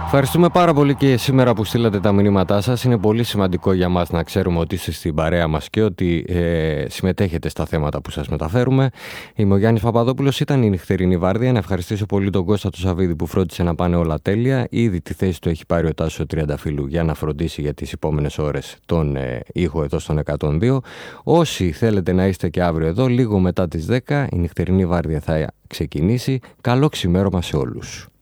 Ευχαριστούμε πάρα πολύ και σήμερα που στείλατε τα μηνύματά σας. Είναι πολύ σημαντικό για μας να ξέρουμε ότι είστε στην παρέα μας και ότι συμμετέχετε στα θέματα που σας μεταφέρουμε. Είμαι ο Γιάννης Παπαδόπουλος, ήταν η νυχτερινή βάρδια. Να ευχαριστήσω πολύ τον Κώστα του Σαββίδη που φρόντισε να πάνε όλα τέλεια. Ήδη τη θέση του έχει πάρει ο Τάσος Τριανταφύλου για να φροντίσει για τις επόμενες ώρες τον ήχο εδώ στον 102. Όσοι θέλετε να είστε και αύριο εδώ, λίγο μετά τις 10, η νυχτερινή βάρδια θα ξεκινήσει. Καλό ξημέρωμα σε όλους.